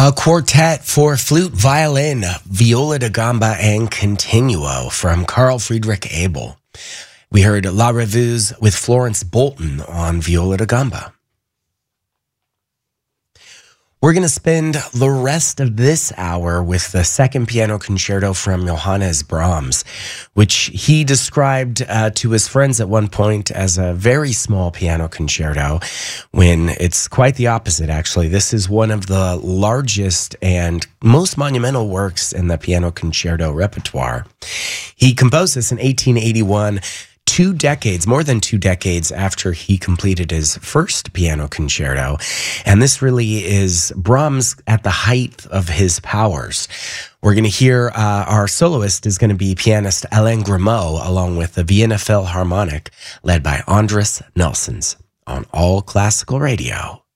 A quartet for flute, violin, viola da gamba, and continuo from Carl Friedrich Abel. We heard La Revue with Florence Bolton on viola da gamba. We're going to spend the rest of this hour with the second piano concerto from Johannes Brahms, which he described to his friends at one point as a very small piano concerto, when it's quite the opposite, actually. This is one of the largest and most monumental works in the piano concerto repertoire. He composed this in 1881, more than 2 decades after he completed his first piano concerto. And this really is Brahms at the height of his powers. We're going to hear our soloist is going to be pianist Alain Grimaud, along with the Vienna Philharmonic, led by Andris Nelsons on All Classical Radio.